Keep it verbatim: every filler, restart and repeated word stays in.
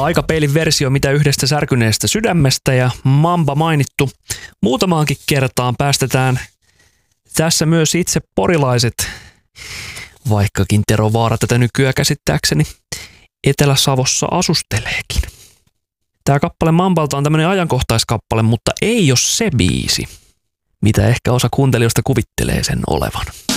Aikapeilin versio Mitä yhdestä särkyneestä sydämestä ja Mamba mainittu muutamaankin kertaan. Päästetään tässä myös itse porilaiset, vaikkakin Tero Vaara tätä nykyään käsittääkseni Etelä-Savossa asusteleekin. Tämä kappale Mambalta on tämmöinen ajankohtaiskappale, mutta ei ole se biisi, mitä ehkä osa kuuntelijoista kuvittelee sen olevan.